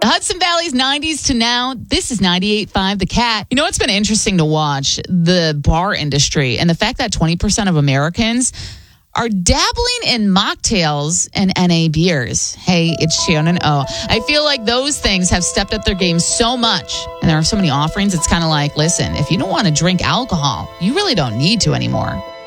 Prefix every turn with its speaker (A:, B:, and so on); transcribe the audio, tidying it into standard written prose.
A: The Hudson Valley's 90s to now. This is 98.5 The Cat. You know, it's been interesting to watch the bar industry and the fact that 20% of Americans are dabbling in mocktails and NA beers. Hey, it's Shannon O. I feel like those things have stepped up their game so much, and there are so many offerings. It's kind of like, listen, if you don't want to drink alcohol, you really don't need to anymore.